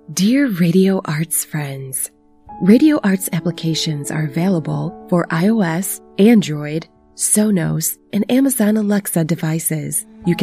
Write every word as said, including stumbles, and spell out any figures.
Dear Radio Arts friends, Radio Arts applications are available for iOS, Android, Sonos, and Amazon Alexa devices. You can